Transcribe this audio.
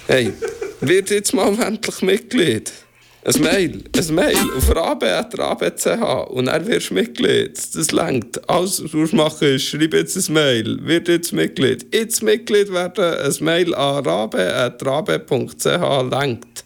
Hey, wird jetzt mal endlich Mitglied. Ein Mail auf rabe@rabe.ch und dann wirst du Mitglied. Das reicht. Alles, was du machen ist, schreib jetzt ein Mail. Wird jetzt Mitglied. Jetzt Mitglied werden, ein Mail an rabe@rabe.ch reicht.